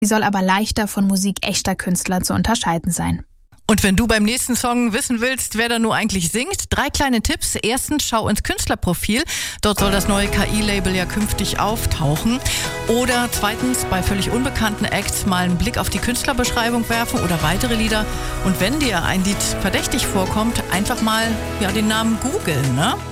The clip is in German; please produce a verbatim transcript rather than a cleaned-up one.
Sie soll aber leichter von Musik echter Künstler zu unterscheiden sein. Und wenn du beim nächsten Song wissen willst, wer da nur eigentlich singt, drei kleine Tipps. Erstens, schau ins Künstlerprofil. Dort soll das neue K I-Label ja künftig auftauchen. Oder zweitens, bei völlig unbekannten Acts mal einen Blick auf die Künstlerbeschreibung werfen oder weitere Lieder. Und wenn dir ein Lied verdächtig vorkommt, einfach mal ja, den Namen googeln, ne?